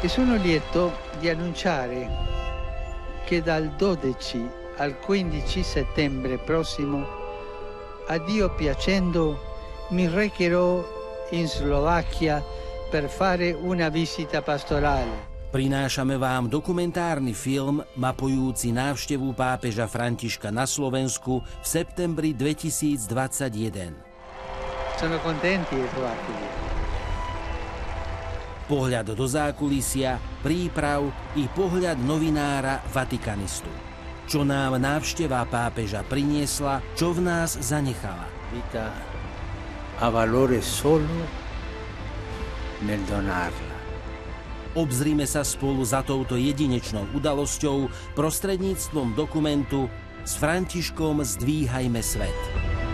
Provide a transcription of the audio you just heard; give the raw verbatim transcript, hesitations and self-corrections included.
E sono lieto di annunciare che dal dodici al quindici settembre prossimo, a Dio piacendo, mi recherò in Slovacchia per fare una visita pastorale. Prinášame vám dokumentárny film mapujúci návštevu pápeža Františka na Slovensku v septembri dvetisícdvadsaťjeden. Sono contenti i slovacchi. Pohľad do zákulisia, príprav i pohľad novinára Vatikanistu. Čo nám návšteva pápeža priniesla, čo v nás zanechala. Vita ha valore solo nel donarla. Obzrime sa spolu za touto jedinečnou udalosťou prostredníctvom dokumentu S Františkom zdvíhajme svet.